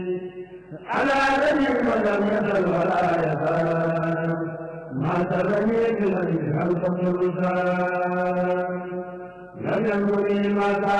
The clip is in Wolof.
على رجل ولم يزل ولا يزال ما ترني بالذي خلق الرسال لم ينظر ما